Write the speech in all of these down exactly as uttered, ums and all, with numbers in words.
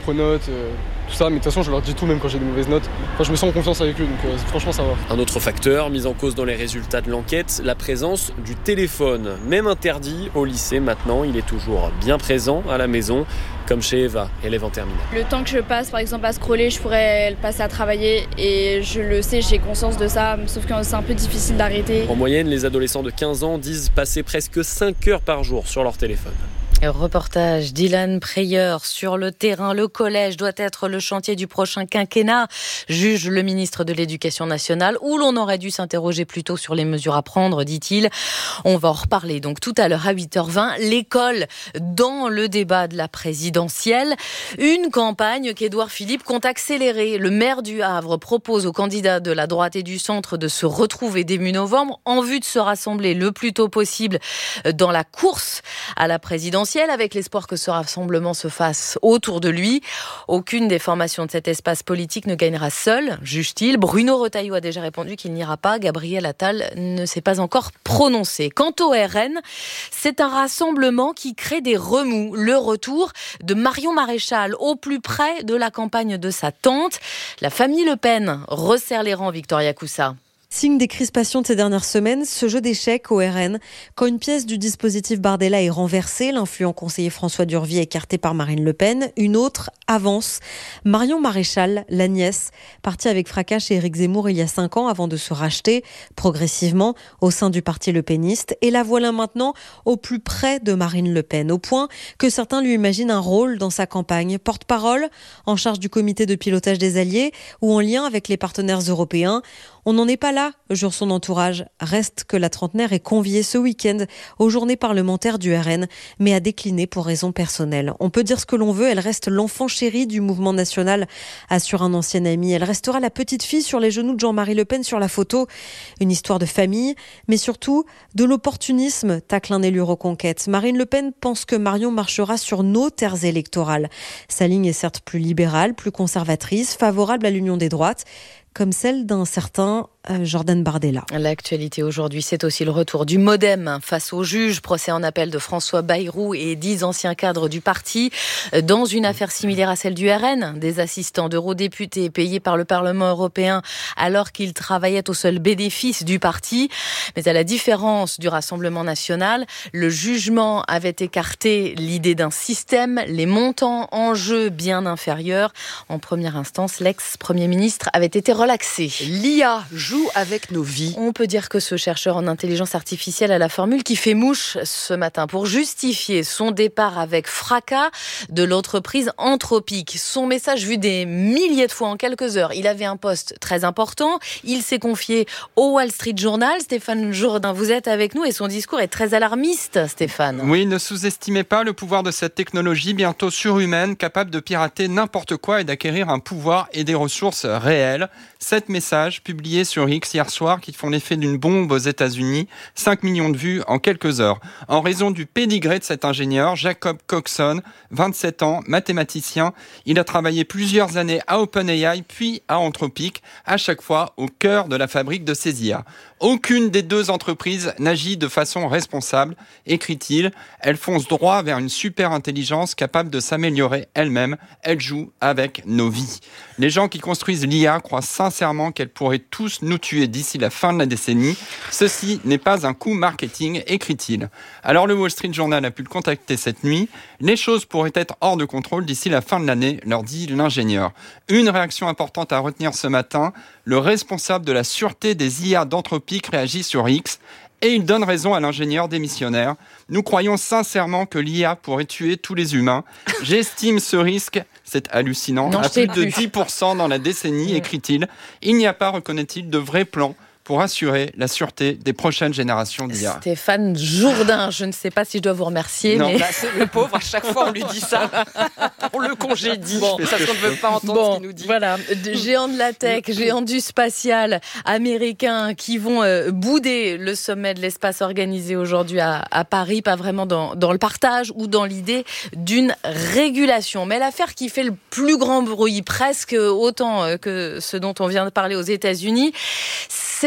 pronote, euh, tout ça. Mais de toute façon, je leur dis tout, même quand j'ai des mauvaises notes. Enfin, je me sens en confiance avec eux, donc euh, franchement, ça va. Un autre facteur mis en cause dans les résultats de l'enquête, la présence du téléphone. Même interdit au lycée maintenant, il est toujours bien présent à la maison, comme chez Eva, élève en terminale. Le temps que je passe, par exemple, à scroller, je pourrais le passer à travailler et je le sais, j'ai conscience de ça, sauf que c'est un peu difficile d'arrêter. En moyenne, les adolescents de quinze ans disent passer presque cinq heures par jour sur leur téléphone. Reportage d'Ilan Preyer sur le terrain. Le collège doit être le chantier du prochain quinquennat, juge le ministre de l'Éducation nationale, où l'on aurait dû s'interroger plutôt sur les mesures à prendre, dit-il. On va en reparler donc tout à l'heure à huit heures vingt. L'école dans le débat de la présidentielle. Une campagne qu'Édouard Philippe compte accélérer. Le maire du Havre propose aux candidats de la droite et du centre de se retrouver début novembre en vue de se rassembler le plus tôt possible dans la course à la présidentielle, avec l'espoir que ce rassemblement se fasse autour de lui. Aucune des formations de cet espace politique ne gagnera seule, juge-t-il. Bruno Retailleau a déjà répondu qu'il n'ira pas. Gabriel Attal ne s'est pas encore prononcé. Quant au R N, c'est un rassemblement qui crée des remous. Le retour de Marion Maréchal au plus près de la campagne de sa tante. La famille Le Pen resserre les rangs, Victoria Coussa. Signe des crispations de ces dernières semaines, ce jeu d'échecs au R N. Quand une pièce du dispositif Bardella est renversée, l'influent conseiller François Durvier écarté par Marine Le Pen, une autre avance. Marion Maréchal, la nièce, partie avec fracas chez Éric Zemmour il y a cinq ans avant de se racheter progressivement au sein du parti lepéniste. Et la voilà maintenant au plus près de Marine Le Pen, au point que certains lui imaginent un rôle dans sa campagne. Porte-parole, en charge du comité de pilotage des alliés ou en lien avec les partenaires européens. On n'en est pas là, jure son entourage. Reste que la trentenaire est conviée ce week-end aux journées parlementaires du R N, mais a décliné pour raisons personnelles. On peut dire ce que l'on veut, elle reste l'enfant chéri du mouvement national, assure un ancien ami. Elle restera la petite fille sur les genoux de Jean-Marie Le Pen sur la photo. Une histoire de famille, mais surtout de l'opportunisme, tacle un élu Reconquête. Marine Le Pen pense que Marion marchera sur nos terres électorales. Sa ligne est certes plus libérale, plus conservatrice, favorable à l'union des droites, comme celle d'un certain euh, Jordan Bardella. L'actualité aujourd'hui, c'est aussi le retour du MoDem face au juge. Procès en appel de François Bayrou et dix anciens cadres du parti dans une affaire similaire à celle du R N. Des assistants d'eurodéputés payés par le Parlement européen alors qu'ils travaillaient au seul bénéfice du parti. Mais à la différence du Rassemblement national, le jugement avait écarté l'idée d'un système, les montants en jeu bien inférieurs. En première instance, l'ex-premier ministre avait été relaxé. L'I A joue avec nos vies. On peut dire que ce chercheur en intelligence artificielle a la formule qui fait mouche ce matin pour justifier son départ avec fracas de l'entreprise Anthropic. Son message vu des milliers de fois en quelques heures. Il avait un poste très important. Il s'est confié au Wall Street Journal. Stéphane Jourdain, vous êtes avec nous et son discours est très alarmiste, Stéphane. Oui, ne sous-estimez pas le pouvoir de cette technologie bientôt surhumaine, capable de pirater n'importe quoi et d'acquérir un pouvoir et des ressources réelles. Sept messages publiés sur X hier soir qui font l'effet d'une bombe aux États-Unis, cinq millions de vues en quelques heures. En raison du pédigré de cet ingénieur, Jacob Coxon, vingt-sept ans, mathématicien, il a travaillé plusieurs années à OpenAI puis à Anthropic, à chaque fois au cœur de la fabrique de ces I A. Aucune des deux entreprises n'agit de façon responsable, écrit-il. Elle fonce droit vers une super intelligence capable de s'améliorer elle-même. Elle joue avec nos vies. Les gens qui construisent l'I A croient sincèrement qu'elle pourrait tous nous tuer d'ici la fin de la décennie. Ceci n'est pas un coup marketing, écrit-il. Alors le Wall Street Journal a pu le contacter cette nuit. Les choses pourraient être hors de contrôle d'ici la fin de l'année, leur dit l'ingénieur. Une réaction importante à retenir ce matin, le responsable de la sûreté des I A d'Anthropic réagit sur X. Et il donne raison à l'ingénieur démissionnaire. Nous croyons sincèrement que l'I A pourrait tuer tous les humains. J'estime ce risque, c'est hallucinant, non, à plus de plus. dix pour cent dans la décennie, écrit-il. Il n'y a pas, reconnaît-il, de vrai plan pour assurer la sûreté des prochaines générations d'I A. Stéphane Jourdain, je ne sais pas si je dois vous remercier. Non, mais... bah, c'est le pauvre, à chaque fois on lui dit ça. On le congédie, bon, parce qu'on ne veut pas entendre bon, ce qu'il nous dit. Voilà, de, géants de la tech, géants du spatial américains qui vont euh, bouder le sommet de l'espace organisé aujourd'hui à, à Paris, pas vraiment dans, dans le partage ou dans l'idée d'une régulation. Mais l'affaire qui fait le plus grand bruit, presque autant que ce dont on vient de parler aux États-Unis, c'est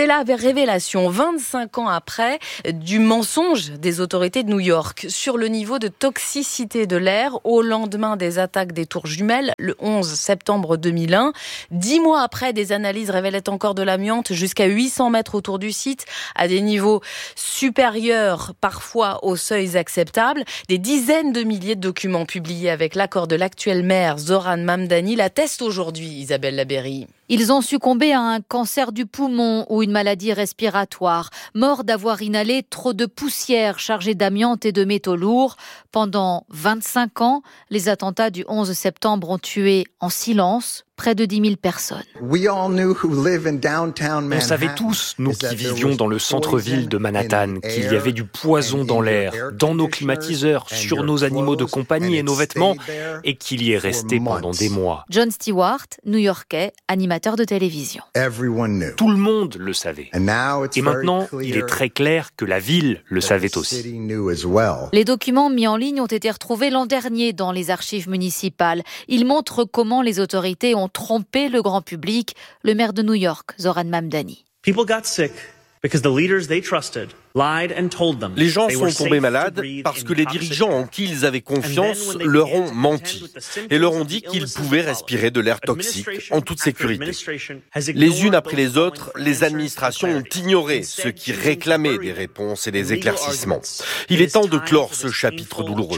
C'est la révélation, vingt-cinq ans après, du mensonge des autorités de New York sur le niveau de toxicité de l'air au lendemain des attaques des tours jumelles, le onze septembre deux mille un. Dix mois après, des analyses révélaient encore de l'amiante jusqu'à huit cents mètres autour du site, à des niveaux supérieurs parfois aux seuils acceptables. Des dizaines de milliers de documents publiés avec l'accord de l'actuel maire Zoran Mamdani l'attestent aujourd'hui, Isabelle Labeyrie. Ils ont succombé à un cancer du poumon ou une maladie respiratoire, morts d'avoir inhalé trop de poussière chargée d'amiante et de métaux lourds. Pendant vingt-cinq ans, les attentats du onze septembre ont tué en silence près de dix mille personnes. On savait tous, nous qui vivions dans le centre-ville de Manhattan, qu'il y avait du poison dans l'air, dans nos climatiseurs, sur nos animaux de compagnie et nos vêtements, et qu'il y est resté pendant des mois. Jon Stewart, New-Yorkais, animateur de télévision. Tout le monde le savait. Et maintenant, il est très clair que la ville le savait aussi. Les documents mis en ligne ont été retrouvés l'an dernier dans les archives municipales. Ils montrent comment les autorités ont trompé le grand public. Le maire de New York, Zoran Mamdani. Les gens sont tombés malades parce que les dirigeants en qui ils avaient confiance leur ont menti et leur ont dit qu'ils pouvaient respirer de l'air toxique en toute sécurité. Les unes après les autres, les administrations ont ignoré ceux qui réclamaient des réponses et des éclaircissements. Il est temps de clore ce chapitre douloureux.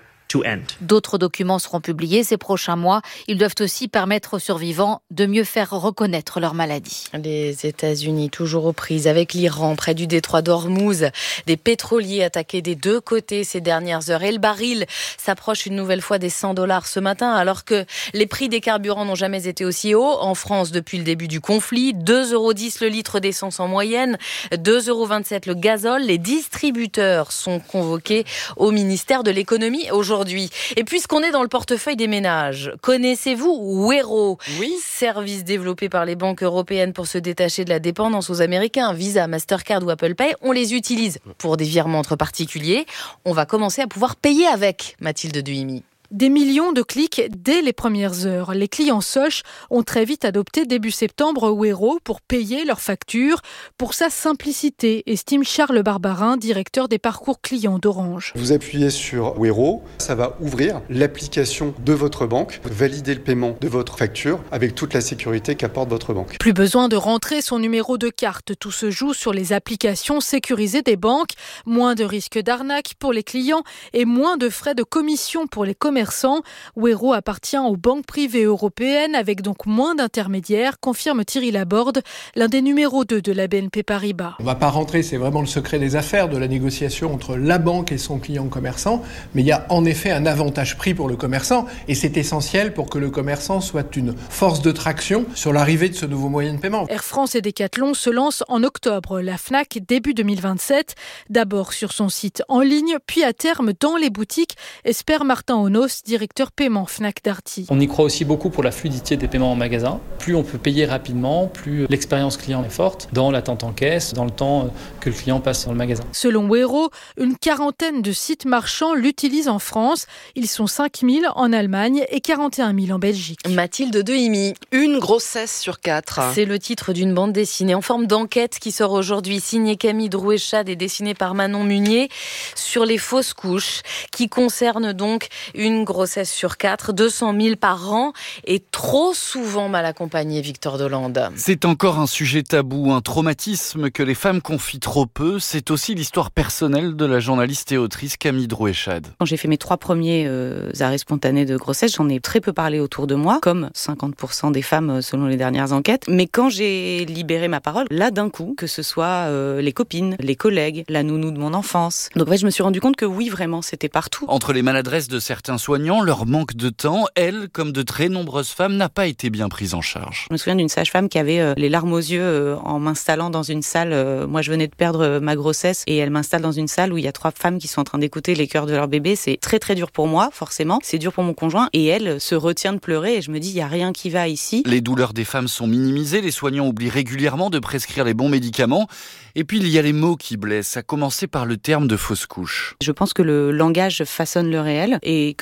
D'autres documents seront publiés ces prochains mois. Ils doivent aussi permettre aux survivants de mieux faire reconnaître leur maladie. Les États-Unis toujours aux prises avec l'Iran, près du détroit d'Ormuz. Des pétroliers attaqués des deux côtés ces dernières heures. Et le baril s'approche une nouvelle fois des cent dollars ce matin, alors que les prix des carburants n'ont jamais été aussi hauts. En France, depuis le début du conflit, deux euros dix le litre d'essence en moyenne, deux euros vingt-sept le gazole. Les distributeurs sont convoqués au ministère de l'économie aujourd'hui. Et puisqu'on est dans le portefeuille des ménages, connaissez-vous Wero ? Oui. Service développé par les banques européennes pour se détacher de la dépendance aux Américains, Visa, Mastercard ou Apple Pay. On les utilise pour des virements entre particuliers. On va commencer à pouvoir payer avec, Mathilde Duhimi. Des millions de clics dès les premières heures. Les clients Soch ont très vite adopté début septembre Wero pour payer leurs factures. Pour sa simplicité, estime Charles Barbarin, directeur des parcours clients d'Orange. Vous appuyez sur Wero, ça va ouvrir l'application de votre banque, valider le paiement de votre facture avec toute la sécurité qu'apporte votre banque. Plus besoin de rentrer son numéro de carte. Tout se joue sur les applications sécurisées des banques. Moins de risques d'arnaque pour les clients et moins de frais de commission pour les commerçants. Wero appartient aux banques privées européennes avec donc moins d'intermédiaires, confirme Thierry Laborde, l'un des numéros deux de la B N P Paribas. On ne va pas rentrer, c'est vraiment le secret des affaires de la négociation entre la banque et son client commerçant, mais il y a en effet un avantage prix pour le commerçant et c'est essentiel pour que le commerçant soit une force de traction sur l'arrivée de ce nouveau moyen de paiement. Air France et Decathlon se lancent en octobre, la Fnac début deux mille vingt-sept, d'abord sur son site en ligne, puis à terme dans les boutiques, espère Martin Onos, directeur paiement Fnac Darty. On y croit aussi beaucoup pour la fluidité des paiements en magasin. Plus on peut payer rapidement, plus l'expérience client est forte dans l'attente en caisse, dans le temps que le client passe dans le magasin. Selon Wero, une quarantaine de sites marchands l'utilisent en France. Ils sont cinq mille en Allemagne et quarante et un mille en Belgique. Mathilde Duhimi. Une grossesse sur quatre. C'est le titre d'une bande dessinée en forme d'enquête qui sort aujourd'hui, signée Camille Drouet-Chade et dessinée par Manon Munier, sur les fausses couches, qui concerne donc une grossesse sur quatre, deux cent mille par an et trop souvent mal accompagnée, Victor Dolande. C'est encore un sujet tabou, un traumatisme que les femmes confient trop peu. C'est aussi l'histoire personnelle de la journaliste et autrice Camille Drouet-Chade. Quand j'ai fait mes trois premiers euh, arrêts spontanés de grossesse, j'en ai très peu parlé autour de moi, comme cinquante pour cent des femmes selon les dernières enquêtes. Mais quand j'ai libéré ma parole, là d'un coup, que ce soit euh, les copines, les collègues, la nounou de mon enfance. Donc en fait, je me suis rendu compte que oui, vraiment, c'était partout. Entre les maladresses de certains soignants, leur manque de temps, elle, comme de très nombreuses femmes, n'a pas été bien prise en charge. Je me souviens d'une sage-femme qui avait euh, les larmes aux yeux euh, en m'installant dans une salle. Euh, moi, je venais de perdre euh, ma grossesse et elle m'installe dans une salle où il y a trois femmes qui sont en train d'écouter les cœurs de leur bébé. C'est très très dur pour moi, forcément. C'est dur pour mon conjoint et elle se retient de pleurer et je me dis, il n'y a rien qui va ici. Les douleurs des femmes sont minimisées, les soignants oublient régulièrement de prescrire les bons médicaments. Et puis il y a les mots qui blessent, à commencer par le terme de fausse couche. Je pense que le langage façonne le réel et que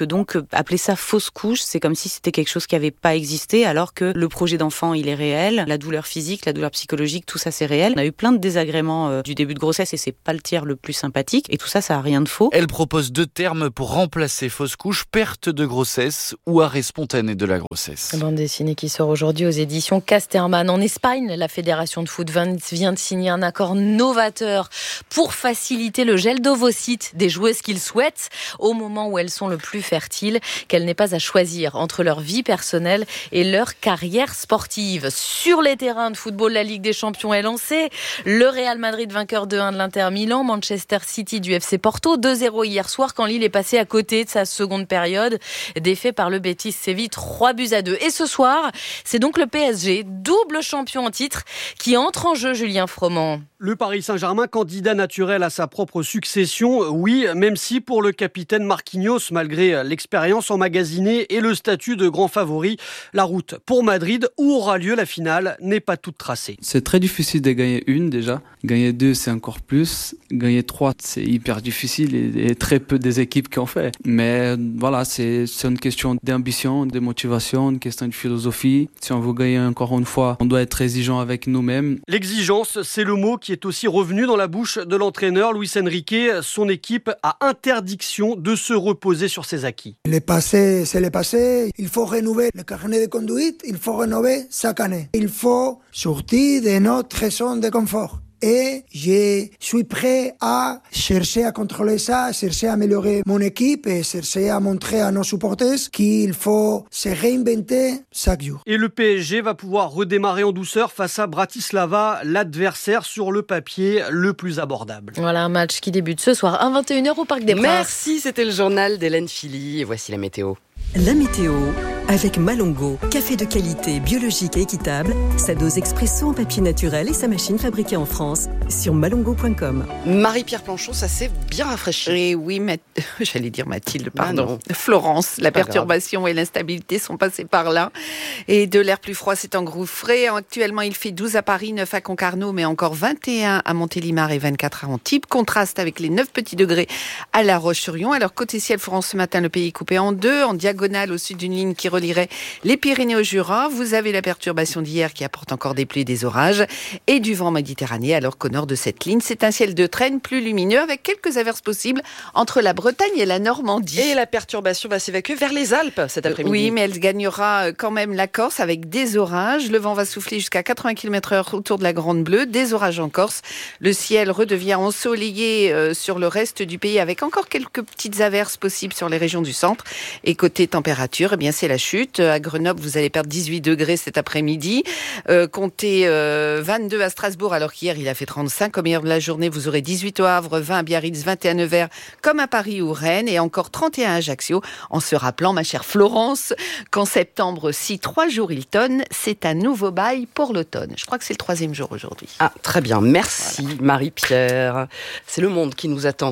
donc appeler ça fausse couche, c'est comme si c'était quelque chose qui n'avait pas existé, alors que le projet d'enfant, il est réel, la douleur physique, la douleur psychologique, tout ça c'est réel. On a eu plein de désagréments euh, du début de grossesse et c'est pas le tiers le plus sympathique, et tout ça, ça a rien de faux. Elle propose deux termes pour remplacer fausse couche, perte de grossesse ou arrêt spontané de la grossesse. La bande dessinée qui sort aujourd'hui aux éditions Casterman. En Espagne, la fédération de foot vient de signer un accord novateur pour faciliter le gel d'ovocytes des joueuses qu'ils souhaitent au moment où elles sont le plus fertiles, qu'elles n'aient pas à choisir entre leur vie personnelle et leur carrière sportive. Sur les terrains de football, la Ligue des Champions est lancée. Le Real Madrid vainqueur deux un de l'Inter Milan, Manchester City du F C Porto, deux zéro hier soir quand Lille est passé à côté de sa seconde période, défait par le Betis Séville trois buts à deux. Et ce soir, c'est donc le P S G, double champion en titre, qui entre en jeu, Julien Froment. Le Paris Saint-Germain, candidat naturel à sa propre succession, oui, même si pour le capitaine Marquinhos, malgré l'expérience emmagasinée et le statut de grand favori, la route pour Madrid, où aura lieu la finale, n'est pas toute tracée. C'est très difficile de gagner une déjà, gagner deux c'est encore plus, gagner trois c'est hyper difficile et, et très peu des équipes qui ont fait. Mais voilà, c'est, c'est une question d'ambition, de motivation, une question de philosophie. Si on veut gagner encore une fois, on doit être exigeant avec nous-mêmes. L'exigence, c'est le mot qui est aussi revenu dans la bouche de l'entraîneur Luis Enrique. Son équipe a interdiction de se reposer sur ses acquis. Le passé, c'est le passé. Il faut renouveler le carnet de conduite, il faut rénover chaque année. Il faut sortir de notre zone de confort. Et je suis prêt à chercher à contrôler ça, chercher à améliorer mon équipe et chercher à montrer à nos supporters qu'il faut se réinventer chaque jour. Et le P S G va pouvoir redémarrer en douceur face à Bratislava, l'adversaire sur le papier le plus abordable. Voilà un match qui débute ce soir à vingt et une heures au Parc des Princes. Merci, c'était le journal d'Hélène Philly et voici la météo. La météo avec Malongo, café de qualité biologique et équitable, sa dose expresso en papier naturel et sa machine fabriquée en France sur malongo point com. Marie-Pierre Planchon, ça s'est bien rafraîchi. Et oui, Math... j'allais dire Mathilde, pardon. Ah Florence, la perturbation grave. Et l'instabilité sont passées par là. Et de l'air plus froid s'est engouffré. Actuellement, il fait douze à Paris, neuf à Concarneau, mais encore vingt et un à Montélimar et vingt-quatre à Antibes. Contraste avec les neuf petits degrés à La Roche-sur-Yon. Alors, côté ciel, Florence, ce matin, le pays est coupé en deux, en diagonale au sud d'une ligne qui relierait les Pyrénées au Jura. Vous avez la perturbation d'hier qui apporte encore des pluies et des orages et du vent méditerranéen, alors qu'au nord de cette ligne, c'est un ciel de traîne plus lumineux avec quelques averses possibles entre la Bretagne et la Normandie. Et la perturbation va s'évacuer vers les Alpes cet après-midi. Oui, mais elle gagnera quand même la Corse avec des orages. Le vent va souffler jusqu'à quatre-vingts kilomètres heure autour de la Grande Bleue, des orages en Corse. Le ciel redevient ensoleillé euh, sur le reste du pays avec encore quelques petites averses possibles sur les régions du centre. Et côté température, eh bien c'est la chute. À Grenoble, vous allez perdre dix-huit degrés cet après-midi. Euh, comptez euh, vingt-deux à Strasbourg, alors qu'hier, il a fait trente-cinq. Au meilleur de la journée, vous aurez dix-huit au Havre, vingt à Biarritz, vingt et un à Nevers, comme à Paris ou Rennes, et encore trente et un à Ajaccio. En se rappelant, ma chère Florence, qu'en septembre, si trois jours il tonne, c'est un nouveau bail pour l'automne. Je crois que c'est le troisième jour aujourd'hui. Ah, très bien. Merci, voilà. Marie-Pierre. C'est le monde qui nous attend.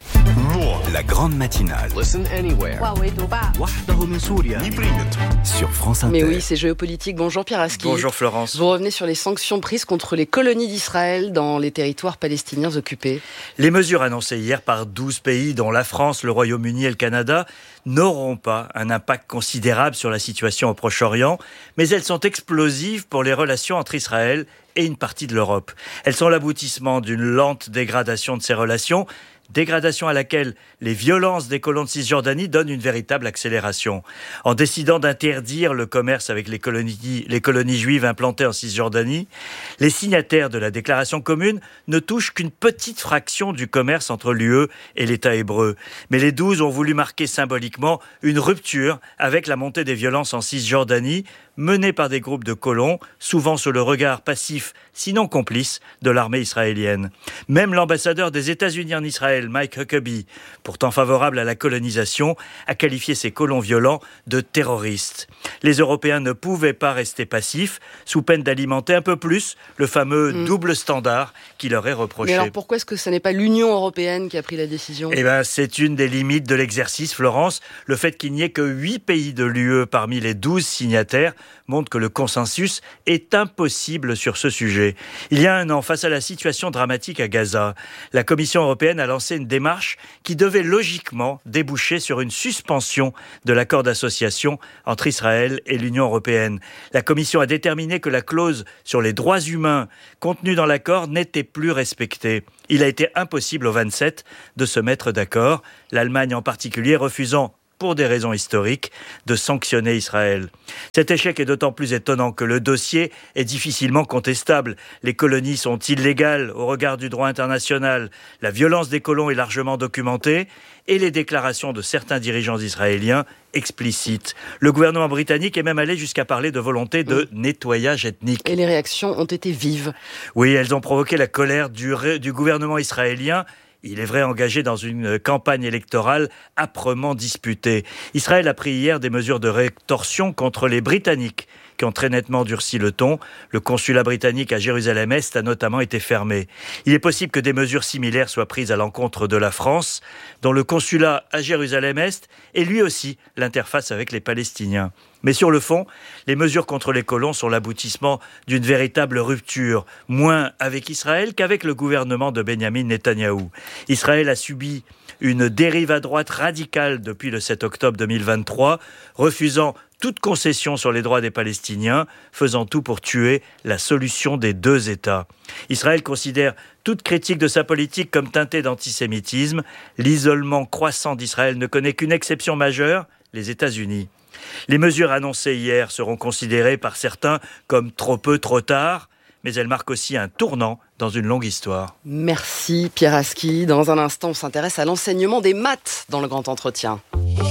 La grande matinale. Listen anywhere. Sur France Inter. Mais oui, c'est géopolitique. Bonjour Pierre Aski. Bonjour Florence. Vous revenez sur les sanctions prises contre les colonies d'Israël dans les territoires palestiniens occupés. Les mesures annoncées hier par douze pays, dont la France, le Royaume-Uni et le Canada, n'auront pas un impact considérable sur la situation au Proche-Orient, mais elles sont explosives pour les relations entre Israël et une partie de l'Europe. Elles sont l'aboutissement d'une lente dégradation de ces relations, dégradation à laquelle les violences des colons de Cisjordanie donnent une véritable accélération. En décidant d'interdire le commerce avec les colonies, les colonies juives implantées en Cisjordanie, les signataires de la déclaration commune ne touchent qu'une petite fraction du commerce entre l'U E et l'État hébreu. Mais les douze ont voulu marquer symboliquement une rupture avec la montée des violences en Cisjordanie, menée par des groupes de colons, souvent sous le regard passif, sinon complice, de l'armée israélienne. Même l'ambassadeur des États-Unis en Israël, Mike Huckabee, pourtant favorable à la colonisation, a qualifié ces colons violents de terroristes. Les Européens ne pouvaient pas rester passifs, sous peine d'alimenter un peu plus le fameux mmh. double standard qui leur est reproché. Mais alors pourquoi est-ce que ce n'est pas l'Union européenne qui a pris la décision ? Eh bien, c'est une des limites de l'exercice, Florence, le fait qu'il n'y ait que huit pays de l'U E parmi les douze signataires, montre que le consensus est impossible sur ce sujet. Il y a un an, face à la situation dramatique à Gaza, la Commission européenne a lancé une démarche qui devait logiquement déboucher sur une suspension de l'accord d'association entre Israël et l'Union européenne. La Commission a déterminé que la clause sur les droits humains contenue dans l'accord n'était plus respectée. Il a été impossible aux vingt-sept de se mettre d'accord, l'Allemagne en particulier refusant, pour des raisons historiques, de sanctionner Israël. Cet échec est d'autant plus étonnant que le dossier est difficilement contestable. Les colonies sont illégales au regard du droit international. La violence des colons est largement documentée et les déclarations de certains dirigeants israéliens explicites. Le gouvernement britannique est même allé jusqu'à parler de volonté de nettoyage ethnique. Et les réactions ont été vives. Oui, elles ont provoqué la colère du, du gouvernement israélien. Il est vrai engagé dans une campagne électorale âprement disputée. Israël a pris hier des mesures de rétorsion contre les Britanniques qui ont très nettement durci le ton. Le consulat britannique à Jérusalem-Est a notamment été fermé. Il est possible que des mesures similaires soient prises à l'encontre de la France, dont le consulat à Jérusalem-Est est lui aussi l'interface avec les Palestiniens. Mais sur le fond, les mesures contre les colons sont l'aboutissement d'une véritable rupture, moins avec Israël qu'avec le gouvernement de Benyamin Netanyahou. Israël a subi une dérive à droite radicale depuis le sept octobre deux mille vingt-trois, refusant toute concession sur les droits des Palestiniens, faisant tout pour tuer la solution des deux États. Israël considère toute critique de sa politique comme teintée d'antisémitisme. L'isolement croissant d'Israël ne connaît qu'une exception majeure, les États-Unis. Les mesures annoncées hier seront considérées par certains comme trop peu, trop tard, mais elles marquent aussi un tournant dans une longue histoire. Merci Pierre Aski. Dans un instant, on s'intéresse à l'enseignement des maths dans le grand entretien.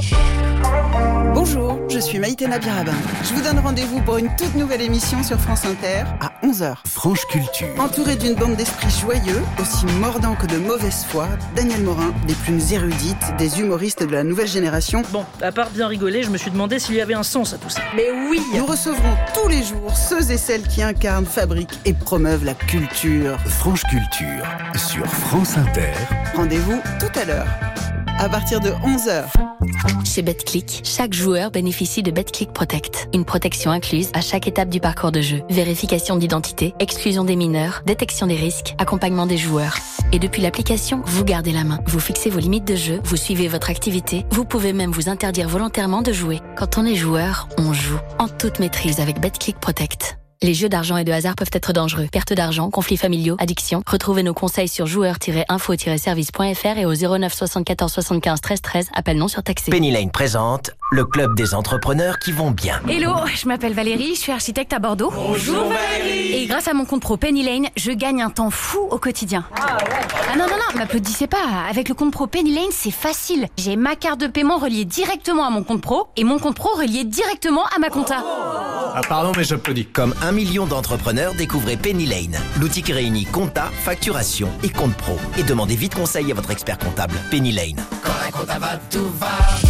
Bonjour, je suis Maïté Nabirabin. Je vous donne rendez-vous pour une toute nouvelle émission sur France Inter à onze heures. Franche Culture. Entouré d'une bande d'esprits joyeux, aussi mordants que de mauvaise foi, Daniel Morin, des plus érudites, des humoristes de la nouvelle génération. Bon, à part bien rigoler, je me suis demandé s'il y avait un sens à tout ça. Mais oui, nous recevrons tous les jours ceux et celles qui incarnent, fabriquent et promeuvent la culture. Franche Culture sur France Inter. Rendez-vous tout à l'heure, à partir de onze heures. Chez BetClick, chaque joueur bénéficie de BetClick Protect. Une protection incluse à chaque étape du parcours de jeu. Vérification d'identité, exclusion des mineurs, détection des risques, accompagnement des joueurs. Et depuis l'application, vous gardez la main. Vous fixez vos limites de jeu, vous suivez votre activité, vous pouvez même vous interdire volontairement de jouer. Quand on est joueur, on joue. En toute maîtrise avec BetClick Protect. Les jeux d'argent et de hasard peuvent être dangereux. Perte d'argent, conflits familiaux, addiction. Retrouvez nos conseils sur joueurs tiret info tiret service point f r et au zéro neuf soixante-quatorze soixante-quinze treize treize. Appel non surtaxé. Penny Lane présente le club des entrepreneurs qui vont bien. Hello, je m'appelle Valérie, je suis architecte à Bordeaux. Bonjour Valérie. Et grâce à mon compte pro Penny Lane, je gagne un temps fou au quotidien. Ah, ouais. ah non, non, non, m'applaudissez pas. Avec le compte pro Penny Lane, c'est facile. J'ai ma carte de paiement reliée directement à mon compte pro et mon compte pro relié directement à ma compta. Ah pardon, mais j'applaudis. Comme un million d'entrepreneurs, découvrez Penny Lane, l'outil qui réunit compta, facturation et compte pro. Et demandez vite conseil à votre expert comptable. Penny Lane. Quand la compta va, tout va.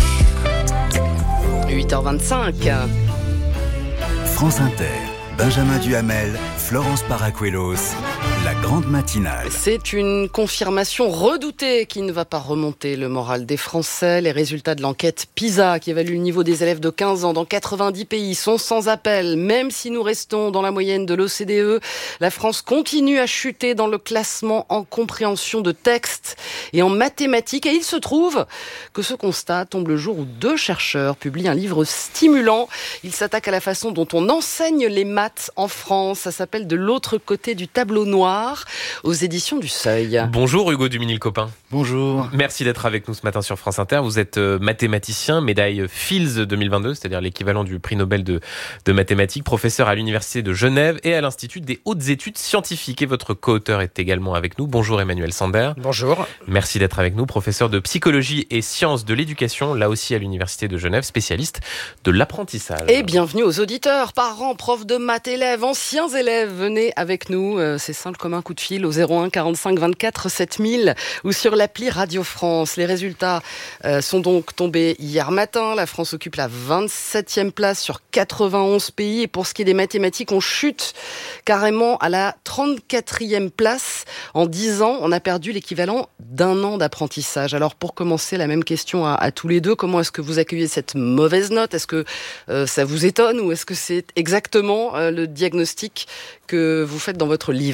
huit heures vingt-cinq. France Inter, Benjamin Duhamel, Florence Paracuelos, la grande matinale. C'est une confirmation redoutée qui ne va pas remonter le moral des Français. Les résultats de l'enquête PISA, qui évalue le niveau des élèves de quinze ans dans quatre-vingt-dix pays, sont sans appel. Même si nous restons dans la moyenne de l'O C D E, la France continue à chuter dans le classement en compréhension de texte et en mathématiques. Et il se trouve que ce constat tombe le jour où deux chercheurs publient un livre stimulant. Ils s'attaquent à la façon dont on enseigne les maths en France. Ça s'appelle De l'autre côté du tableau noir, aux éditions du Seuil. Bonjour Hugo Duminil-Copin. Bonjour. Merci d'être avec nous ce matin sur France Inter. Vous êtes mathématicien, médaille Fields deux mille vingt-deux, c'est-à-dire l'équivalent du prix Nobel de, de mathématiques, professeur à l'Université de Genève et à l'Institut des hautes études scientifiques. Et votre co-auteur est également avec nous. Bonjour Emmanuel Sander. Bonjour. Merci d'être avec nous, professeur de psychologie et sciences de l'éducation, là aussi à l'Université de Genève, spécialiste de l'apprentissage. Et bienvenue aux auditeurs, parents, profs de maths, élèves, anciens élèves. Venez avec nous, c'est simple comme un un coup de fil au zéro un quarante-cinq vingt-quatre sept mille ou sur l'appli Radio France. Les résultats euh, sont donc tombés hier matin. La France occupe la vingt-septième place sur quatre-vingt-onze pays. Et pour ce qui est des mathématiques, on chute carrément à la trente-quatrième place. En dix ans, on a perdu l'équivalent d'un an d'apprentissage. Alors pour commencer, la même question à, à tous les deux. Comment est-ce que vous accueillez cette mauvaise note ? Est-ce que euh, ça vous étonne ou est-ce que c'est exactement euh, le diagnostic que vous faites dans votre livre ?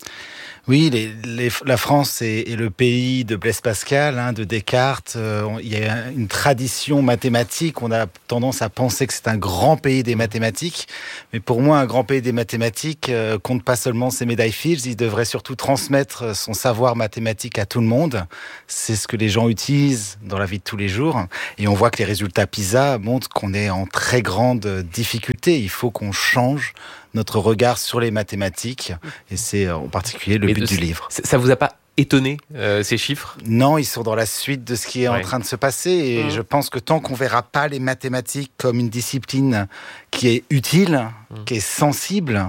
Oui, les, les, la France est, est le pays de Blaise Pascal, hein, de Descartes. Euh, on, il y a une tradition mathématique. On a tendance à penser que c'est un grand pays des mathématiques. Mais pour moi, un grand pays des mathématiques euh, compte pas seulement ses médailles Fields. Il devrait surtout transmettre son savoir mathématique à tout le monde. C'est ce que les gens utilisent dans la vie de tous les jours. Et on voit que les résultats PISA montrent qu'on est en très grande difficulté. Il faut qu'on change notre regard sur les mathématiques, et c'est en particulier le Mais but de, du livre. Ça vous a pas étonné, euh, ces chiffres ? Non, ils sont dans la suite de ce qui est ouais. en train de se passer, et mmh. je pense que tant qu'on verra pas les mathématiques comme une discipline qui est utile, mmh. qui est sensible,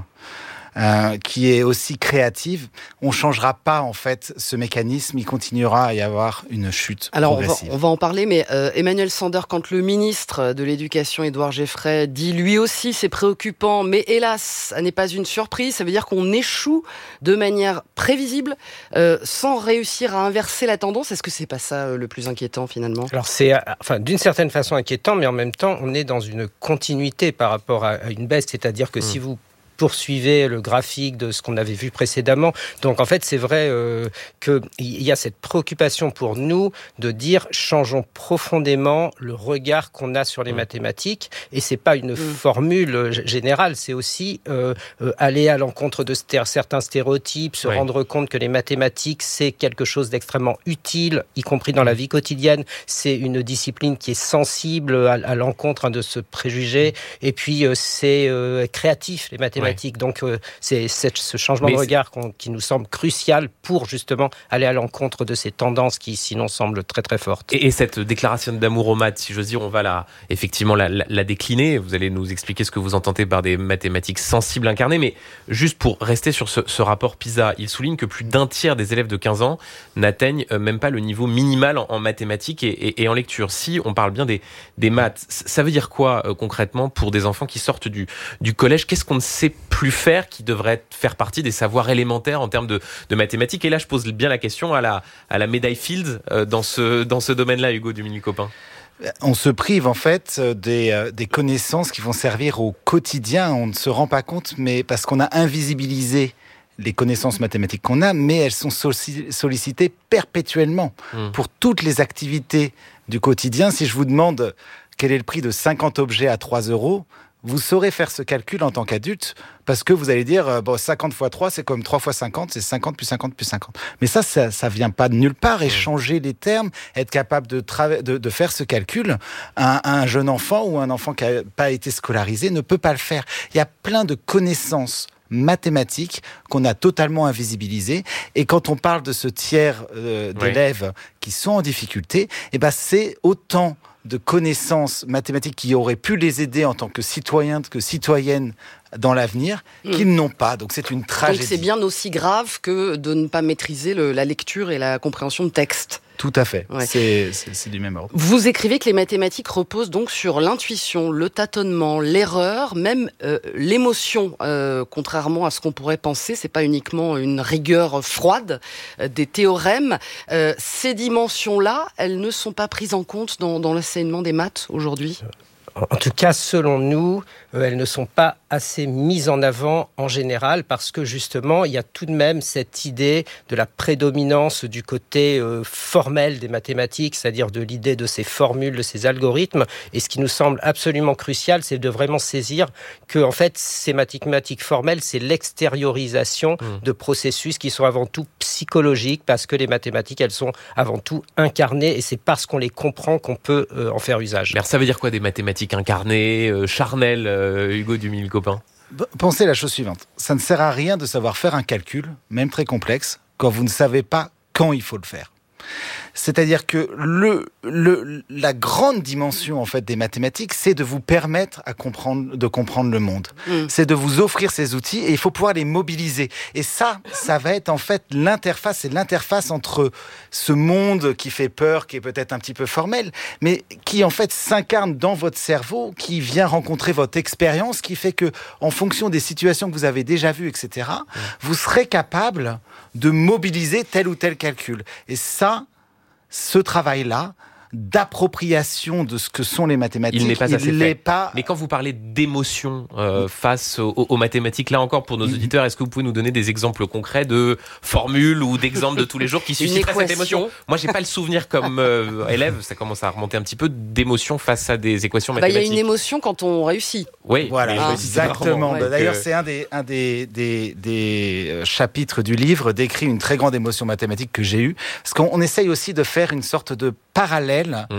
Euh, qui est aussi créative, on changera pas en fait ce mécanisme, il continuera à y avoir une chute Alors progressive. On va, on va en parler, mais euh, Emmanuel Sander, quand le ministre de l'Éducation, Édouard Geffray, dit lui aussi c'est préoccupant, mais hélas, ça n'est pas une surprise, ça veut dire qu'on échoue de manière prévisible, euh, sans réussir à inverser la tendance. Est-ce que c'est pas ça euh, le plus inquiétant finalement ? Alors c'est, enfin, d'une certaine façon inquiétant, mais en même temps, on est dans une continuité par rapport à une baisse, c'est-à-dire que mmh. si vous poursuivez le graphique de ce qu'on avait vu précédemment. Donc en fait, c'est vrai euh, qu'il y a cette préoccupation pour nous de dire changeons profondément le regard qu'on a sur les mmh. mathématiques. Et c'est pas une mmh. formule générale, c'est aussi euh, euh, aller à l'encontre de sté- certains stéréotypes, se oui. rendre compte que les mathématiques, c'est quelque chose d'extrêmement utile, y compris dans la vie quotidienne. C'est une discipline qui est sensible à, à l'encontre hein, de ce préjugé. Mmh. Et puis, euh, c'est euh, créatif, les mathématiques. Ouais. Donc euh, c'est, c'est ce changement Mais de regard qui nous semble crucial pour justement aller à l'encontre de ces tendances qui sinon semblent très très fortes. Et, et cette déclaration d'amour aux maths, si j'ose dire, on va la, effectivement la, la, la décliner. Vous allez nous expliquer ce que vous entendez par des mathématiques sensibles incarnées. Mais juste pour rester sur ce, ce rapport PISA, il souligne que plus d'un tiers des élèves de quinze ans n'atteignent même pas le niveau minimal en, en mathématiques et, et, et en lecture. Si on parle bien des, des maths, ça veut dire quoi euh, concrètement pour des enfants qui sortent du, du collège ? Qu'est-ce qu'on ne sait plus faire, qui devrait faire partie des savoirs élémentaires en termes de, de mathématiques. Et là, je pose bien la question à la, à la médaille Fields euh, dans ce, dans ce domaine-là, Hugo Duminil-Copin. On se prive en fait des, euh, des connaissances qui vont servir au quotidien. On ne se rend pas compte, mais parce qu'on a invisibilisé les connaissances mathématiques qu'on a, mais elles sont sollicitées perpétuellement mmh. pour toutes les activités du quotidien. Si je vous demande quel est le prix de cinquante objets à trois euros, vous saurez faire ce calcul en tant qu'adulte parce que vous allez dire bon, cinquante fois trois, c'est comme trois fois cinquante, c'est cinquante plus cinquante plus cinquante. Mais ça, ça, ça vient pas de nulle part. Échanger les termes, être capable de, trava- de, de faire ce calcul, un, un jeune enfant ou un enfant qui n'a pas été scolarisé ne peut pas le faire. Il y a plein de connaissances mathématiques qu'on a totalement invisibilisées. Et quand on parle de ce tiers euh, d'élèves oui. qui sont en difficulté, eh ben, c'est autant de connaissances mathématiques qui auraient pu les aider en tant que citoyens, que citoyennes dans l'avenir, mmh. qu'ils n'ont pas. Donc c'est une tragédie. Donc c'est bien aussi grave que de ne pas maîtriser le, la lecture et la compréhension de texte. Tout à fait, ouais. c'est, c'est, c'est du même ordre. Vous écrivez que les mathématiques reposent donc sur l'intuition, le tâtonnement, l'erreur, même euh, l'émotion, euh, contrairement à ce qu'on pourrait penser. C'est pas uniquement une rigueur froide euh, des théorèmes. Euh, ces dimensions-là, elles ne sont pas prises en compte dans, dans l'enseignement des maths aujourd'hui ? En tout cas, selon nous, euh, elles ne sont pas assez mises en avant en général parce que justement, il y a tout de même cette idée de la prédominance du côté euh, formel des mathématiques, c'est-à-dire de l'idée de ces formules, de ces algorithmes. Et ce qui nous semble absolument crucial, c'est de vraiment saisir que, en fait, ces mathématiques formelles, c'est l'extériorisation mmh. de processus qui sont avant tout psychologiques parce que les mathématiques, elles sont avant tout incarnées et c'est parce qu'on les comprend qu'on peut euh, en faire usage. Alors ça veut dire quoi des mathématiques incarnées, euh, charnelles, euh, Hugo Duminil-Copin ? Pensez la chose suivante. Ça ne sert à rien de savoir faire un calcul, même très complexe, quand vous ne savez pas quand il faut le faire. C'est-à-dire que le, le, la grande dimension en fait des mathématiques, c'est de vous permettre à comprendre, de comprendre le monde. Mm. C'est de vous offrir ces outils et il faut pouvoir les mobiliser. Et ça, ça va être en fait l'interface, c'est l'interface entre ce monde qui fait peur, qui est peut-être un petit peu formel, mais qui en fait s'incarne dans votre cerveau, qui vient rencontrer votre expérience, qui fait que en fonction des situations que vous avez déjà vues, et cetera, mm. vous serez capable de mobiliser tel ou tel calcul. Et ça, ce travail-là, d'appropriation de ce que sont les mathématiques, il n'est pas assez fait. Pas... Mais quand vous parlez d'émotion euh, face aux, aux mathématiques, là encore pour nos auditeurs, est-ce que vous pouvez nous donner des exemples concrets de formules ou d'exemples de tous les jours qui susciteraient cette émotion ? Moi, j'ai pas le souvenir comme euh, élève, ça commence à remonter un petit peu, d'émotion face à des équations mathématiques. Il bah, y a une émotion quand on réussit. Oui, voilà, ah, exactement. Ouais. D'ailleurs, que... c'est un des un des des, des chapitres du livre décrit une très grande émotion mathématique que j'ai eue, parce qu'on on essaye aussi de faire une sorte de parallèle Mmh.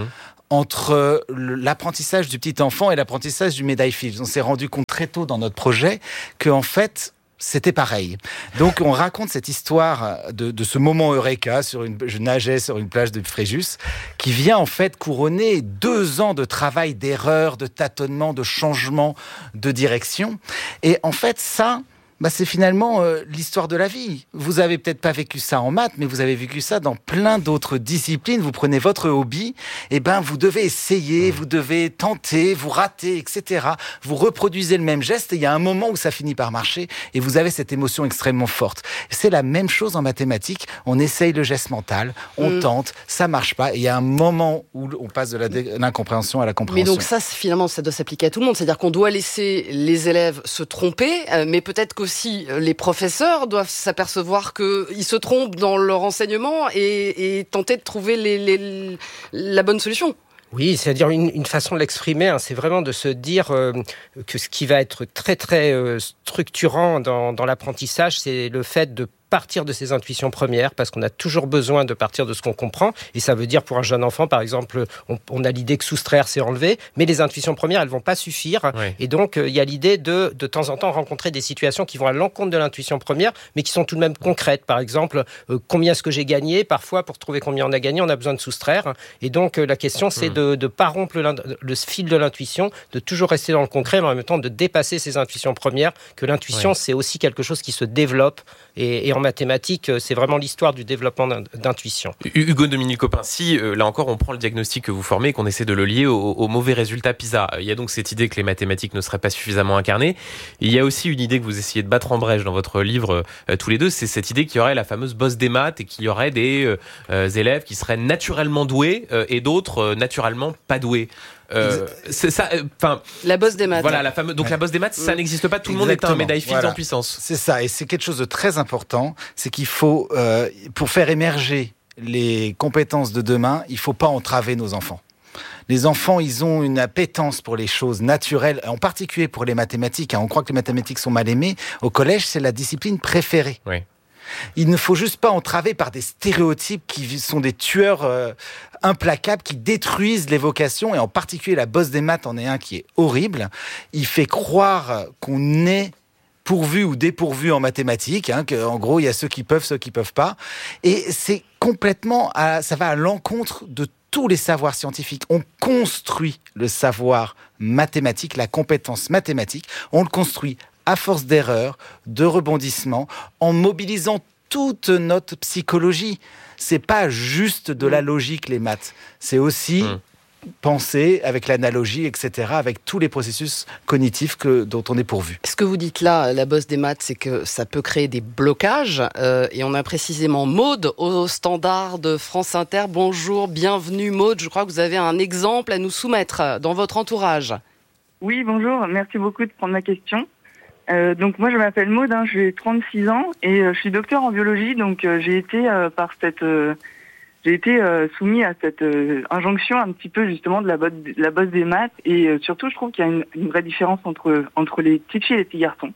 entre l'apprentissage du petit enfant et l'apprentissage du médaille Fields. On s'est rendu compte très tôt dans notre projet que en fait c'était pareil. Donc on raconte cette histoire de, de ce moment eureka sur une, je nageais sur une plage de Fréjus, qui vient en fait couronner deux ans de travail, d'erreurs, de tâtonnements, de changements de direction. Et en fait ça, bah c'est finalement euh, l'histoire de la vie. Vous avez peut-être pas vécu ça en maths, mais vous avez vécu ça dans plein d'autres disciplines. Vous prenez votre hobby, et ben vous devez essayer, vous devez tenter, vous ratez, et cetera. Vous reproduisez le même geste, et il y a un moment où ça finit par marcher, et vous avez cette émotion extrêmement forte. C'est la même chose en mathématiques. On essaye le geste mental, on mmh. tente, ça marche pas, et il y a un moment où on passe de la dé- l'incompréhension à la compréhension. Mais donc ça, finalement, ça doit s'appliquer à tout le monde. C'est-à-dire qu'on doit laisser les élèves se tromper, euh, mais peut-être que aussi les professeurs doivent s'apercevoir qu'ils se trompent dans leur enseignement et, et tenter de trouver les, les, la bonne solution. Oui, c'est-à-dire une, une façon de l'exprimer, hein, c'est vraiment de se dire euh, que ce qui va être très très euh, structurant dans, dans l'apprentissage, c'est le fait de partir de ses intuitions premières, parce qu'on a toujours besoin de partir de ce qu'on comprend, et ça veut dire pour un jeune enfant, par exemple, on, on a l'idée que soustraire, c'est enlever, mais les intuitions premières, elles vont pas suffire, oui. Et donc il euh, y a l'idée de, de temps en temps, rencontrer des situations qui vont à l'encontre de l'intuition première, mais qui sont tout de même concrètes. Par exemple, euh, combien est-ce que j'ai gagné ? Parfois, pour trouver combien on a gagné, on a besoin de soustraire, et donc euh, la question, c'est mmh. de ne pas rompre le, le fil de l'intuition, de toujours rester dans le concret, mais en même temps de dépasser ses intuitions premières, que l'intuition, oui. c'est aussi quelque chose qui se développe, et, et en mathématiques, c'est vraiment l'histoire du développement d'intuition. Hugo Dominique Copin, si euh, là encore on prend le diagnostic que vous formez et qu'on essaie de le lier au, au mauvais résultat PISA, il y a donc cette idée que les mathématiques ne seraient pas suffisamment incarnées. Il y a aussi une idée que vous essayez de battre en brèche dans votre livre euh, tous les deux, c'est cette idée qu'il y aurait la fameuse bosse des maths et qu'il y aurait des euh, élèves qui seraient naturellement doués euh, et d'autres euh, naturellement pas doués. Euh, c'est ça, enfin, euh, la bosse des maths. Voilà, la fameuse. Donc ouais. la bosse des maths, ça mmh. n'existe pas. Tout le monde est un médaille Fields voilà. en puissance. C'est ça, et c'est quelque chose de très important. C'est qu'il faut, euh, pour faire émerger les compétences de demain, il faut pas entraver nos enfants. Les enfants, ils ont une appétence pour les choses naturelles, en particulier pour les mathématiques. Hein. On croit que les mathématiques sont mal aimées. Au collège, c'est la discipline préférée. Oui. Il ne faut juste pas entraver par des stéréotypes qui sont des tueurs euh, implacables, qui détruisent les vocations, et en particulier la bosse des maths en est un qui est horrible. Il fait croire qu'on est pourvu ou dépourvu en mathématiques, hein, qu'en gros il y a ceux qui peuvent, ceux qui peuvent pas, et c'est complètement, à, ça va à l'encontre de tous les savoirs scientifiques. On construit le savoir mathématique, la compétence mathématique, on le construit à force d'erreurs, de rebondissements, en mobilisant toute notre psychologie. C'est pas juste de la logique, les maths. C'est aussi mmh. penser avec l'analogie, et cetera, avec tous les processus cognitifs que, dont on est pourvu. Ce que vous dites là, la bosse des maths, c'est que ça peut créer des blocages. Euh, et on a précisément Maude au standard de France Inter. Bonjour, bienvenue Maude. Je crois que vous avez un exemple à nous soumettre dans votre entourage. Oui, bonjour. Merci beaucoup de prendre ma question. Euh, donc moi je m'appelle Maude, hein, j'ai trente-six ans et euh, je suis docteur en biologie, donc euh, j'ai été euh, par cette euh, j'ai été euh, soumis à cette euh, injonction un petit peu justement de la bosse, de la bosse des maths, et euh, surtout je trouve qu'il y a une, une vraie différence entre entre les petites filles et les petits garçons.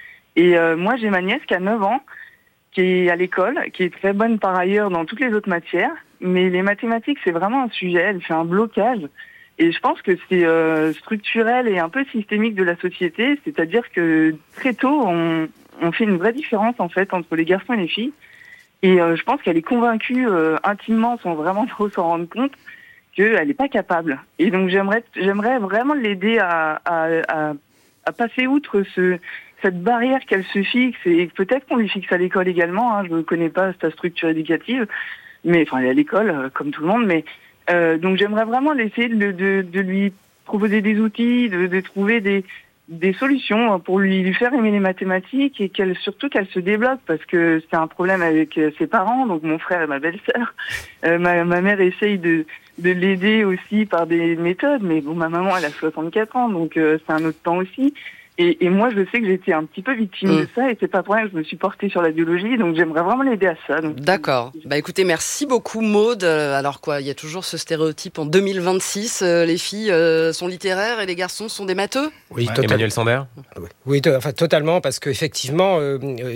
Et euh, moi j'ai ma nièce qui a neuf ans, qui est à l'école, qui est très bonne par ailleurs dans toutes les autres matières, mais les mathématiques c'est vraiment un sujet, elle fait un blocage. Et je pense que c'est euh, structurel et un peu systémique de la société, c'est-à-dire que très tôt, on, on fait une vraie différence en fait entre les garçons et les filles. Et euh, je pense qu'elle est convaincue euh, intimement, sans vraiment trop s'en rendre compte, qu'elle n'est pas capable. Et donc j'aimerais, j'aimerais vraiment l'aider à, à, à, à passer outre ce, cette barrière qu'elle se fixe, et peut-être qu'on lui fixe à l'école également. Hein, je ne connais pas sa structure éducative, mais enfin elle est à l'école euh, comme tout le monde. Mais euh, donc j'aimerais vraiment essayer de, de, de lui proposer des outils, de, de trouver des des solutions pour lui, lui faire aimer les mathématiques, et qu'elle, surtout qu'elle se débloque, parce que c'est un problème avec ses parents, donc mon frère et ma belle-sœur. Euh, ma, ma mère essaye de, de l'aider aussi par des méthodes, mais bon, ma maman, elle a soixante-quatre ans, donc euh, c'est un autre temps aussi. Et, et moi, je sais que j'étais un petit peu victime mmh. de ça, et c'est pas pour rien que je me suis portée sur la biologie, donc j'aimerais vraiment l'aider à ça. Donc. D'accord. Bah écoutez, merci beaucoup Maude. Alors quoi, il y a toujours ce stéréotype en deux mille vingt-six, euh, les filles euh, sont littéraires et les garçons sont des matheux. Oui, ouais, Emmanuel Sander. Oui, to- enfin, totalement, parce qu'effectivement, euh,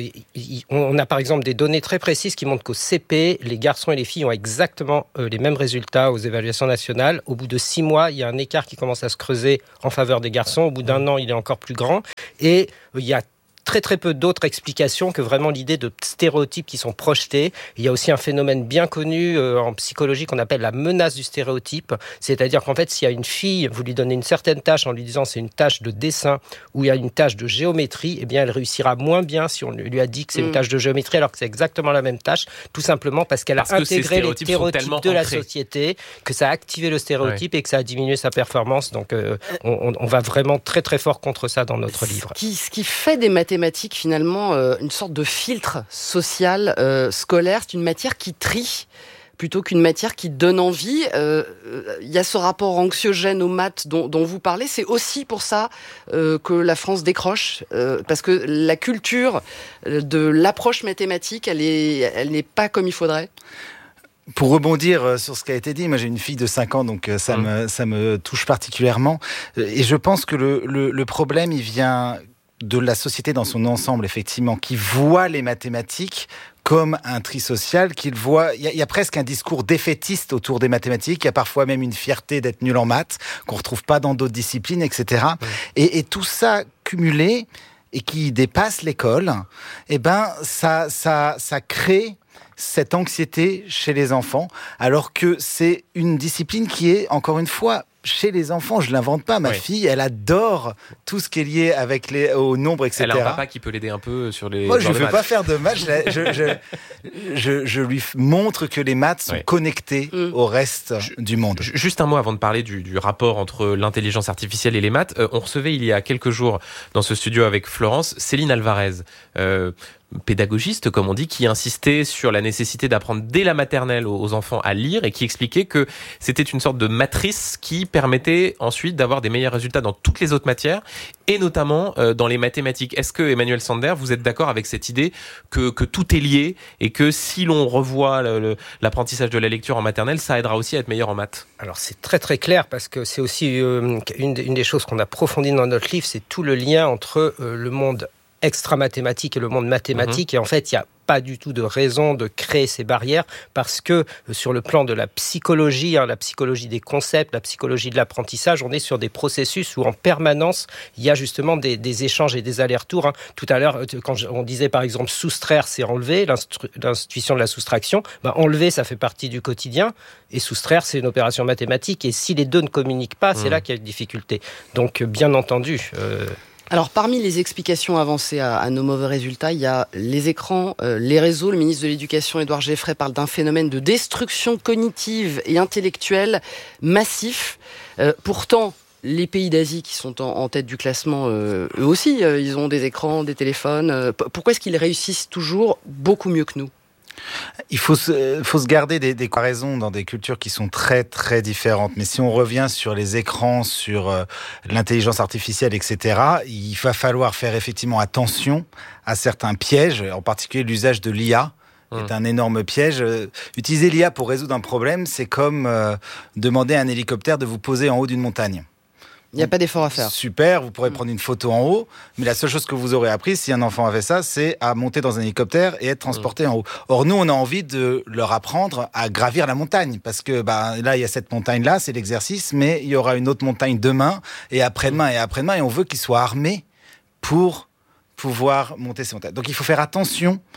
on a par exemple des données très précises qui montrent qu'au C P, les garçons et les filles ont exactement euh, les mêmes résultats aux évaluations nationales. Au bout de six mois, il y a un écart qui commence à se creuser en faveur des garçons. Au bout d'un an, il est encore plus grand. Et il y a très très peu d'autres explications que vraiment l'idée de stéréotypes qui sont projetés. Il y a aussi un phénomène bien connu euh, en psychologie qu'on appelle la menace du stéréotype. C'est-à-dire qu'en fait, s'il y a une fille, vous lui donnez une certaine tâche en lui disant c'est une tâche de dessin ou il y a une tâche de géométrie, eh bien elle réussira moins bien si on lui a dit que c'est mmh. une tâche de géométrie alors que c'est exactement la même tâche, tout simplement parce qu'elle a parce intégré les stéréotypes de la ancrés. société, que ça a activé le stéréotype ouais. et que ça a diminué sa performance. Donc euh, on, on va vraiment très très fort contre ça dans notre livre. Ce qui, ce qui fait des mathématiques mathématiques, finalement, euh, une sorte de filtre social, euh, scolaire. C'est une matière qui trie plutôt qu'une matière qui donne envie. Il euh, y a ce rapport anxiogène aux maths dont, dont vous parlez. C'est aussi pour ça euh, que la France décroche, euh, parce que la culture de l'approche mathématique, elle est, elle n'est pas comme il faudrait. Pour rebondir sur ce qui a été dit, moi j'ai une fille de cinq ans, donc ça, mmh. me, ça me touche particulièrement. Et je pense que le, le, le problème, il vient de la société dans son ensemble, effectivement, qui voit les mathématiques comme un tri social, qu'il voit... Il y, y a presque un discours défaitiste autour des mathématiques, il y a parfois même une fierté d'être nul en maths, qu'on ne retrouve pas dans d'autres disciplines, et cetera. Mmh. Et, et tout ça cumulé, et qui dépasse l'école, eh ben, ça, ça, ça crée cette anxiété chez les enfants, alors que c'est une discipline qui est, encore une fois, chez les enfants, je ne l'invente pas. Ma oui. fille, elle adore tout ce qui est lié avec les, au nombre, et cetera. Elle a un papa qui peut l'aider un peu sur les... Moi, je ne veux pas faire de maths. Je, je, je, je, je lui montre que les maths sont oui. connectés mmh. au reste je, du monde. Juste un mot avant de parler du, du rapport entre l'intelligence artificielle et les maths. Euh, on recevait il y a quelques jours dans ce studio avec Florence, Céline Alvarez, euh, pédagogiste, comme on dit, qui insistait sur la nécessité d'apprendre dès la maternelle aux enfants à lire et qui expliquait que c'était une sorte de matrice qui permettait ensuite d'avoir des meilleurs résultats dans toutes les autres matières et notamment euh, dans les mathématiques. Est-ce que, Emmanuel Sander, vous êtes d'accord avec cette idée que, que tout est lié et que si l'on revoit le, le, l'apprentissage de la lecture en maternelle, ça aidera aussi à être meilleur en maths ? Alors c'est très très clair parce que c'est aussi euh, une, une des choses qu'on a approfondi dans notre livre, c'est tout le lien entre euh, le monde extra-mathématique et le monde mathématique. Mmh. Et en fait, il y a pas du tout de raison de créer ces barrières parce que sur le plan de la psychologie, hein, la psychologie des concepts, la psychologie de l'apprentissage, on est sur des processus où en permanence, il y a justement des, des échanges et des allers-retours. Hein. Tout à l'heure, quand on disait par exemple soustraire, c'est enlever, l'instru- l'institution de la soustraction, ben, enlever, ça fait partie du quotidien et soustraire, c'est une opération mathématique. Et si les deux ne communiquent pas, mmh. c'est là qu'il y a une difficulté. Donc, bien entendu... Euh Alors, parmi les explications avancées à, à nos mauvais résultats, il y a les écrans, euh, les réseaux. Le ministre de l'Éducation, Édouard Geffray, parle d'un phénomène de destruction cognitive et intellectuelle massif. Euh, pourtant, les pays d'Asie qui sont en, en tête du classement, euh, eux aussi, euh, ils ont des écrans, des téléphones. Euh, pourquoi est-ce qu'ils réussissent toujours beaucoup mieux que nous ? Il faut se, faut se garder des, des comparaisons dans des cultures qui sont très très différentes. Mais si on revient sur les écrans, sur euh, l'intelligence artificielle, et cetera, il va falloir faire effectivement attention à certains pièges, en particulier l'usage de l'I A. C'est un énorme piège. Utiliser l'I A pour résoudre un problème, c'est comme euh, demander à un hélicoptère de vous poser en haut d'une montagne. Il n'y a pas d'effort à faire. Super, vous pourrez prendre une photo en haut, mais la seule chose que vous aurez appris, si un enfant avait ça, c'est à monter dans un hélicoptère et être transporté mmh. en haut. Or, nous, on a envie de leur apprendre à gravir la montagne, parce que bah, là, il y a cette montagne-là, c'est l'exercice, mais il y aura une autre montagne demain, et après-demain, et après-demain, et on veut qu'ils soient armés pour pouvoir monter ces montagnes. Donc, il faut faire attention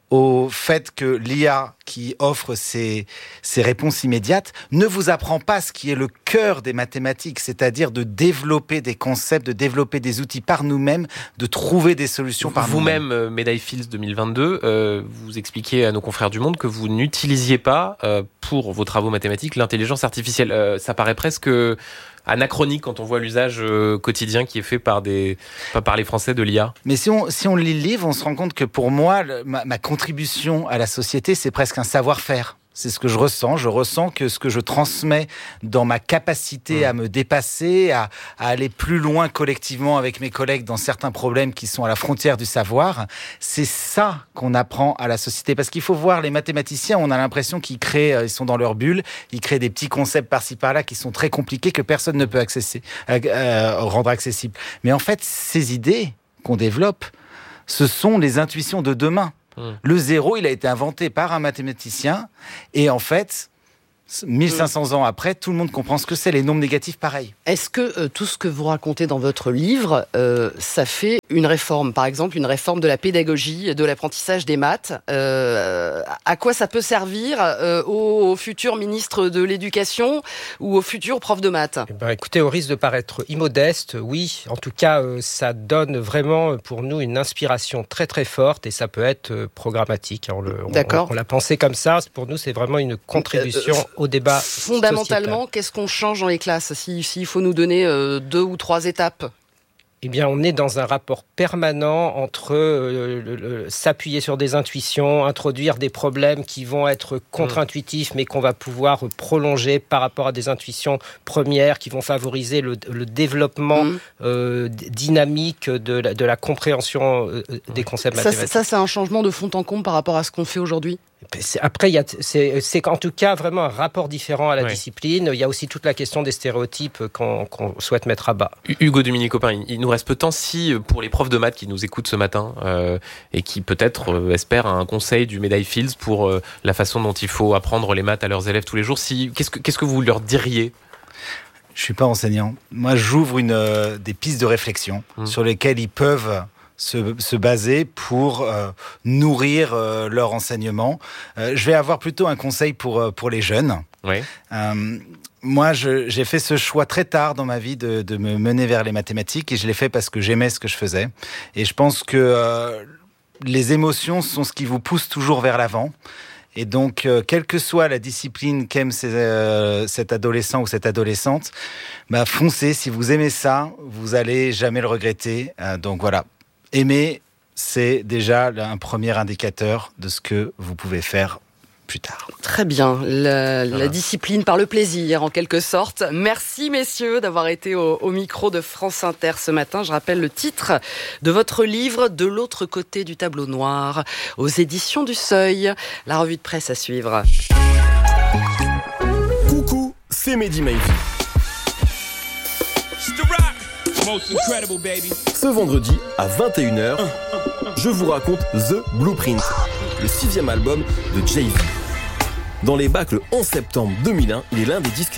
au fait que l'I A qui offre ces, ces réponses immédiates ne vous apprend pas ce qui est le cœur des mathématiques, c'est-à-dire de développer des concepts, de développer des outils par nous-mêmes, de trouver des solutions par nous-mêmes. Vous-même, euh, médaille Fields deux mille vingt-deux, euh, vous expliquez à nos confrères du Monde que vous n'utilisiez pas, euh, pour vos travaux mathématiques, l'intelligence artificielle. Euh, ça paraît presque anachronique quand on voit l'usage euh, quotidien qui est fait par, des, par les Français de l'I A. Mais si on, si on lit le livre, on se rend compte que pour moi, le, ma, ma contribution à la société, c'est presque un savoir-faire. C'est ce que je ressens. Je ressens que ce que je transmets dans ma capacité à me dépasser, à, à aller plus loin collectivement avec mes collègues dans certains problèmes qui sont à la frontière du savoir, c'est ça qu'on apprend à la société. Parce qu'il faut voir les mathématiciens, on a l'impression qu'ils créent, ils sont dans leur bulle, ils créent des petits concepts par-ci par-là qui sont très compliqués que personne ne peut accesser, euh, rendre accessibles. Mais en fait, ces idées qu'on développe, ce sont les intuitions de demain. Le zéro, il a été inventé par un mathématicien et en fait, mille cinq cents ans après, tout le monde comprend ce que c'est, les nombres négatifs pareil. Est-ce que euh, tout ce que vous racontez dans votre livre, euh, ça fait une réforme, par exemple une réforme de la pédagogie, de l'apprentissage des maths, euh, à quoi ça peut servir euh, au, au futur ministre de l'Éducation ou au futur prof de maths? Eh ben, écoutez, au risque de paraître immodeste, oui, en tout cas, euh, ça donne vraiment pour nous une inspiration très très forte et ça peut être euh, programmatique. On, le, on, D'accord. On, on l'a pensé comme ça, pour nous c'est vraiment une contribution euh, au débat fondamentalement, sociétal. Qu'est-ce qu'on change dans les classes, s'il si, si faut nous donner euh, deux ou trois étapes? Eh bien, on est dans un rapport permanent entre euh, le, le, s'appuyer sur des intuitions, introduire des problèmes qui vont être contre-intuitifs, mais qu'on va pouvoir prolonger par rapport à des intuitions premières qui vont favoriser le, le développement mmh. euh, dynamique de la, de la compréhension euh, des concepts ça, mathématiques. Ça, c'est un changement de fond en comble par rapport à ce qu'on fait aujourd'hui? Après, il y a, c'est, c'est en tout cas vraiment un rapport différent à la oui. discipline. Il y a aussi toute la question des stéréotypes qu'on, qu'on souhaite mettre à bas. Hugo Dominique-Copin, il nous reste peu de temps. Si, pour les profs de maths qui nous écoutent ce matin euh, et qui peut-être euh, espèrent un conseil du médaille Fields pour euh, la façon dont il faut apprendre les maths à leurs élèves tous les jours, si, qu'est-ce que, qu'est-ce que vous leur diriez ? Je ne suis pas enseignant. Moi, j'ouvre une, euh, des pistes de réflexion mmh. sur lesquelles ils peuvent... Se, se baser pour euh, nourrir euh, leur enseignement. Euh, je vais avoir plutôt un conseil pour, euh, pour les jeunes. Oui. Euh, moi, je, j'ai fait ce choix très tard dans ma vie de, de me mener vers les mathématiques et je l'ai fait parce que j'aimais ce que je faisais. Et je pense que euh, les émotions sont ce qui vous pousse toujours vers l'avant. Et donc, euh, quelle que soit la discipline qu'aime ces, euh, cet adolescent ou cette adolescente, bah, foncez. Si vous aimez ça, vous allez jamais le regretter. Euh, donc voilà. Aimer, c'est déjà un premier indicateur de ce que vous pouvez faire plus tard. Très bien, la, voilà. la discipline par le plaisir en quelque sorte. Merci messieurs d'avoir été au, au micro de France Inter ce matin. Je rappelle le titre de votre livre, De l'autre côté du tableau noir, aux éditions du Seuil. La revue de presse à suivre. Coucou, c'est Mehdi Maizy. Ce vendredi, à vingt et une heures, je vous raconte The Blueprint, le sixième album de Jay-Z. Dans les bacs le onze septembre deux mille un, il est l'un des disques